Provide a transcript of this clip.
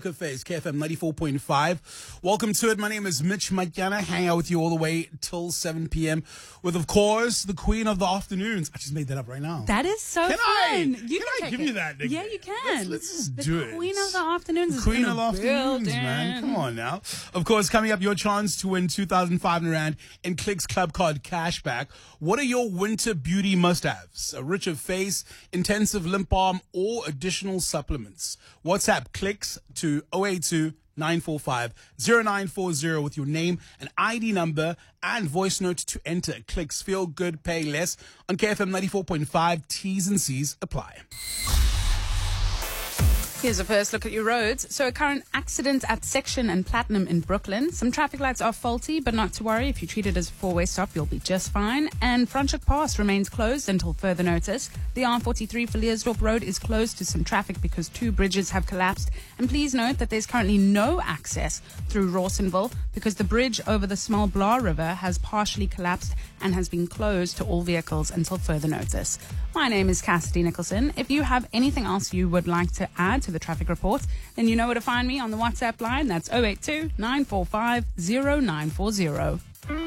Face, KFM 94.5. Welcome to it. My name is Mitch Matyana. Hang out with you all the way till 7 p.m. with, of course, the queen of the afternoons. I just made that up right now. That is so Can fun. I give you that? Yeah, you can. Let's just do it. The queen of the afternoons is Queen in of the the afternoons, building. man. Come on now. Of course, coming up, your chance to win 2,500 Rand in Clicks Club Card cashback. What are your winter beauty must-haves? A richer face, intensive lip balm, or additional supplements? WhatsApp Clicks to 082 945 0940 with your name and ID number and voice note to enter. Clicks, feel good, pay less on KFM 94.5. T's and C's apply. Here's a first look at your roads. So a current accident at Section and Platinum in Brooklyn. Some traffic lights are faulty, but not to worry. If you treat it as a four-way stop, you'll be just fine. And Franschhoek Pass remains closed until further notice. The R43 for Leersdorp Road is closed to some traffic because two bridges have collapsed. And please note that there's currently no access through Rawsonville because the bridge over the Smalbla River has partially collapsed and has been closed to all vehicles until further notice. My name is Cassidy Nicholson. If you have anything else you would like to add to the traffic report, then you know where to find me on the WhatsApp line. That's 082 945 0940.